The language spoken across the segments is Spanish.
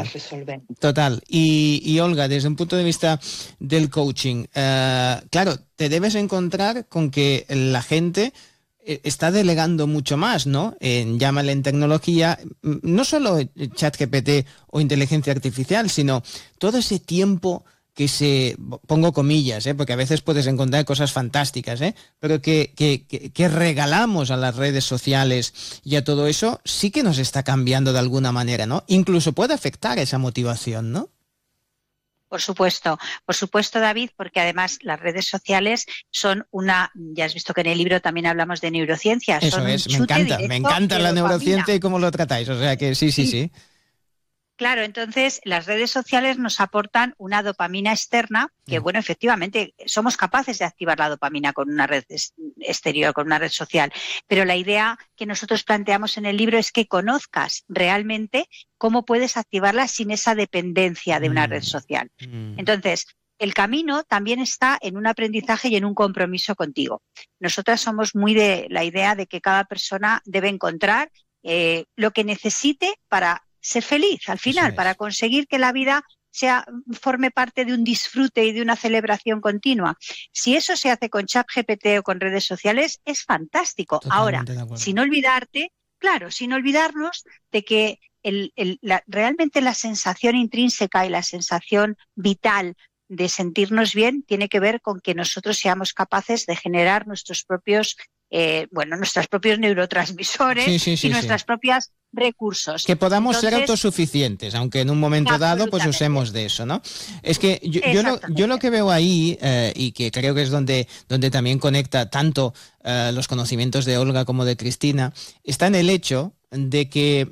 estás resolviendo. Total. Y Olga, desde un punto de vista del coaching, claro, te debes encontrar con que la gente está delegando mucho más, ¿no? Llámale en tecnología, no solo ChatGPT o inteligencia artificial, sino todo ese tiempo que pongo comillas, porque a veces puedes encontrar cosas fantásticas, pero que regalamos a las redes sociales y a todo eso, sí que nos está cambiando de alguna manera, ¿no? Incluso puede afectar esa motivación, ¿no? Por supuesto, David, porque además las redes sociales son ya has visto que en el libro también hablamos de neurociencia. Eso es, me encanta la neurociencia y cómo lo tratáis, o sea que sí. Claro, entonces las redes sociales nos aportan una dopamina externa que, bueno, efectivamente somos capaces de activar la dopamina con una red exterior, con una red social, pero la idea que nosotros planteamos en el libro es que conozcas realmente cómo puedes activarla sin esa dependencia de una red social. Entonces, el camino también está en un aprendizaje y en un compromiso contigo. Nosotras somos muy de la idea de que cada persona debe encontrar lo que necesite para ser feliz al final, para conseguir que la vida forme parte de un disfrute y de una celebración continua. Si eso se hace con ChatGPT o con redes sociales, es fantástico. Totalmente. Ahora, sin olvidarnos de que realmente la sensación intrínseca y la sensación vital de sentirnos bien tiene que ver con que nosotros seamos capaces de generar nuestros propios neurotransmisores y nuestras propias recursos. Que podamos ser autosuficientes, aunque en un momento dado pues usemos de eso, ¿no? Es que yo lo que veo ahí, y que creo que es donde también conecta tanto los conocimientos de Olga como de Cristina, está en el hecho de que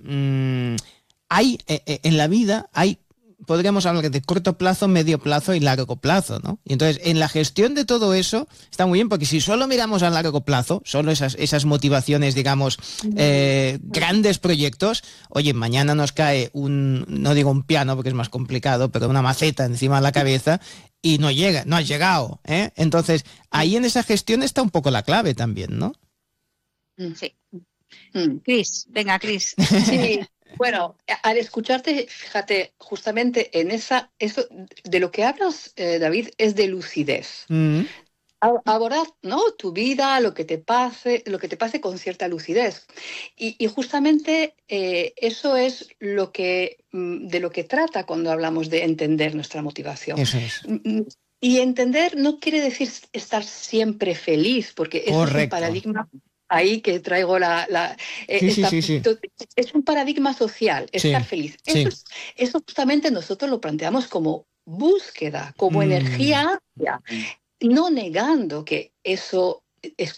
en la vida podríamos hablar de corto plazo, medio plazo y largo plazo, ¿no? Y entonces, en la gestión de todo eso, está muy bien, porque si solo miramos a largo plazo, solo esas motivaciones, digamos, grandes proyectos, oye, mañana nos cae no digo un piano, porque es más complicado, pero una maceta encima de la cabeza y no has llegado, ¿eh? Entonces, ahí en esa gestión está un poco la clave también, ¿no? Sí. Cris, venga, Cris. Sí. Bueno, al escucharte, fíjate, justamente eso de lo que hablas, David, es de lucidez. Abordar, ¿no?, tu vida, lo que te pase con cierta lucidez. Y justamente eso es de lo que trata cuando hablamos de entender nuestra motivación. Eso es. Y entender no quiere decir estar siempre feliz, porque eso es un paradigma. Ahí que traigo sí. Es un paradigma social, estar feliz. Sí. Eso justamente nosotros lo planteamos como búsqueda, como energía, no negando que eso es